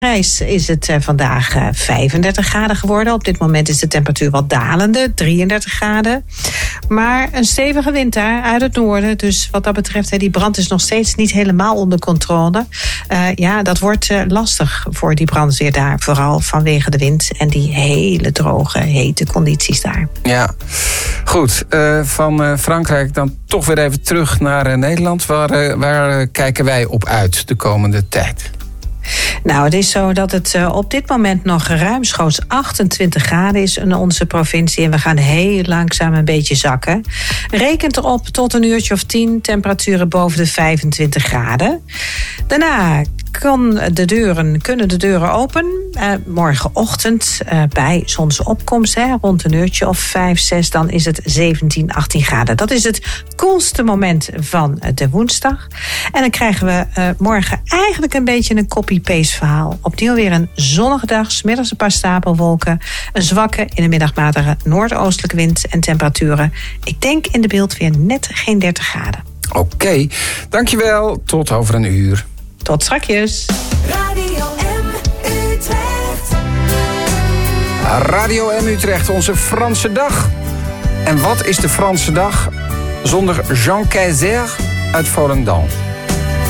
Parijs is het vandaag 35 graden geworden. Op dit moment is de temperatuur wat dalende, 33 graden. Maar een stevige wind daar uit het noorden. Dus wat dat betreft, die brand is nog steeds niet helemaal onder controle. Dat wordt lastig voor die brandweer daar. Vooral vanwege de wind en die hele droge, hete condities daar. Ja, goed. Van Frankrijk dan toch weer even terug naar Nederland. Waar kijken wij op uit de komende tijd? Nou, het is zo dat het op dit moment nog ruimschoots 28 graden is in onze provincie. En we gaan heel langzaam een beetje zakken. Rekent erop tot een uurtje of 10, temperaturen boven de 25 graden. Daarna kunnen de deuren open. Morgenochtend bij zonsopkomst, rond een uurtje of 5, 6, dan is het 17, 18 graden. Dat is het koelste moment van de woensdag. En dan krijgen we morgen eigenlijk een beetje een copy-paste verhaal. Opnieuw weer een zonnige dag, 's middags een paar stapelwolken. Een zwakke, in de middag matige noordoostelijke wind en temperaturen. Ik denk in de beeld weer net geen 30 graden. Oké, dankjewel. Tot over een uur. Tot strakjes. Radio M Utrecht. Radio M Utrecht, onze Franse dag. En wat is de Franse dag zonder Jean Kayser uit Volendam?